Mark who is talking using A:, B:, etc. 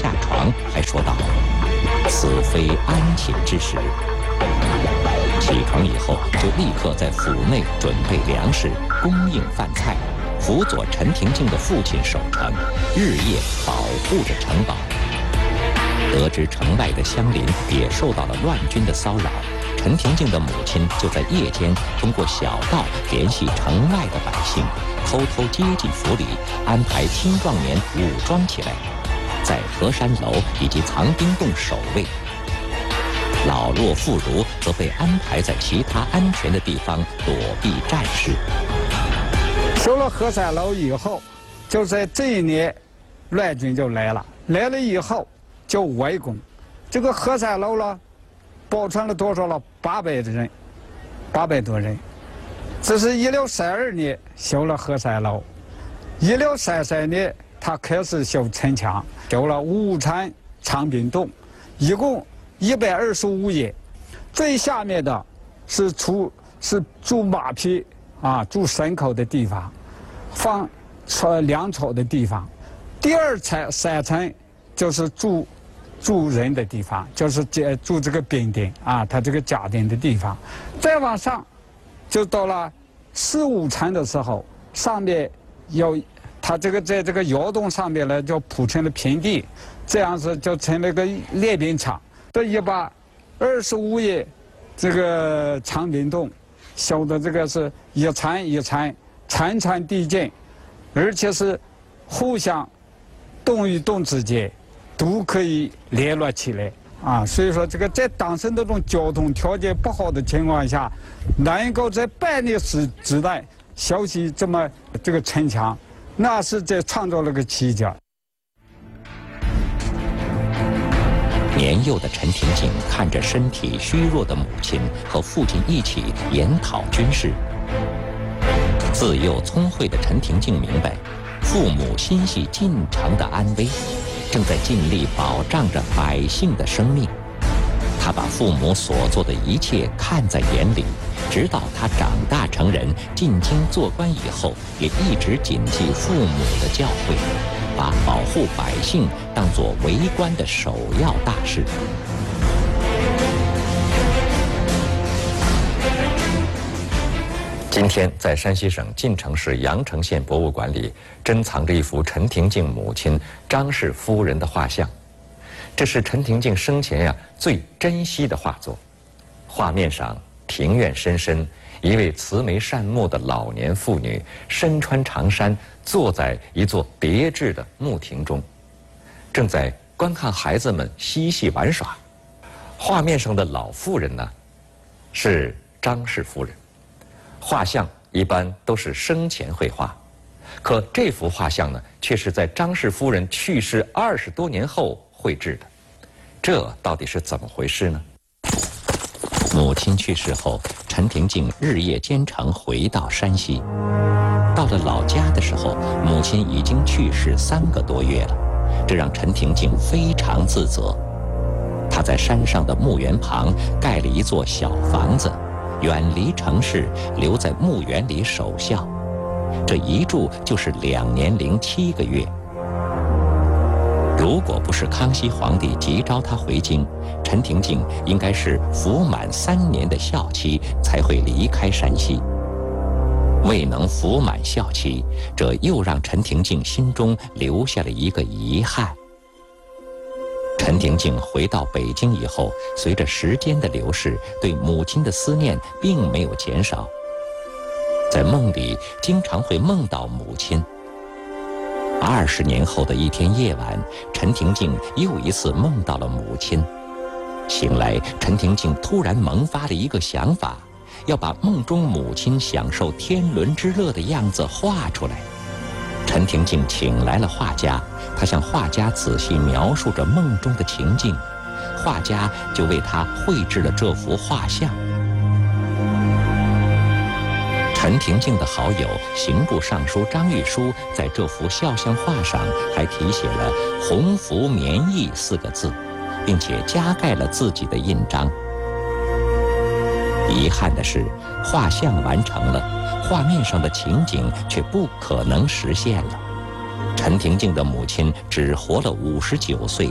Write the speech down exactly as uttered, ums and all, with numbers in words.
A: 下床，还说道：“此非安寝之时。”起床以后，就立刻在府内准备粮食，供应饭菜，辅佐陈廷敬的父亲守城，日夜保护着城堡。得知城外的乡邻也受到了乱军的骚扰，陈廷敬的母亲就在夜间通过小道联系城外的百姓，偷偷接进府里，安排青壮年武装起来，在河山楼以及藏兵洞守卫。老弱妇孺则被安排在其他安全的地方躲避战事。
B: 修了河山楼以后，就在这一年，乱军就来了。来了以后就围攻，这个河山楼了，保存了多少了？八百的人，八百多人。这是一六三二年修了河山楼，一六三三年他开始修城墙，修了五禅长滨洞，一共一百二十五页。最下面的是出是驻马匹啊、驻牲口的地方，放粮草的地方。第二层三层就是住住人的地方，就是住这个兵丁啊，他这个家丁的地方。再往上，就到了四五层的时候，上面有他这个在这个窑洞上面呢，就铺成了平地，这样子就成了个练兵场。这一把二十五页这个长滨洞修的这个是一层一层，层层递进，而且是互相洞与洞之间都可以联络起来啊。所以说，这个在当时那种交通条件不好的情况下，能够在半年时之内修起这么这个城墙，那是在创造了个奇迹。
A: 年幼的陈廷敬看着身体虚弱的母亲和父亲一起研讨军事。自幼聪慧的陈廷敬明白，父母心系晋城的安危，正在尽力保障着百姓的生命。他把父母所做的一切看在眼里，直到他长大成人，进京做官以后，也一直谨记父母的教诲，把保护百姓当作为官的首要大事。今天在山西省晋城市阳城县博物馆里珍藏着一幅陈廷敬母亲张氏夫人的画像，这是陈廷敬生前呀最珍惜的画作。画面上庭院深深，一位慈眉善目的老年妇女身穿长衫，坐在一座别致的木亭中，正在观看孩子们嬉戏玩耍。画面上的老妇人呢，是张氏夫人。画像一般都是生前绘画，可这幅画像呢，却是在张氏夫人去世二十多年后绘制的。这到底是怎么回事呢？母亲去世后，陈廷敬日夜兼程回到山西。到了老家的时候，母亲已经去世三个多月了，这让陈廷敬非常自责。他在山上的墓园旁盖了一座小房子，远离城市，留在墓园里守孝。这一住就是两年零七个月。如果不是康熙皇帝急召他回京，陈廷敬应该是服满三年的孝期才会离开山西。未能服满孝期，这又让陈廷敬心中留下了一个遗憾。陈廷敬回到北京以后，随着时间的流逝，对母亲的思念并没有减少。在梦里，经常会梦到母亲。二十年后的一天夜晚，陈廷敬又一次梦到了母亲。醒来，陈廷敬突然萌发了一个想法，要把梦中母亲享受天伦之乐的样子画出来。陈廷敬请来了画家，他向画家仔细描述着梦中的情境，画家就为他绘制了这幅画像。陈廷敬的好友刑部尚书张玉书在这幅肖像画上还题写了“鸿福绵溢”四个字，并且加盖了自己的印章。遗憾的是，画像完成了，画面上的情景却不可能实现了。陈廷敬的母亲只活了五十九岁，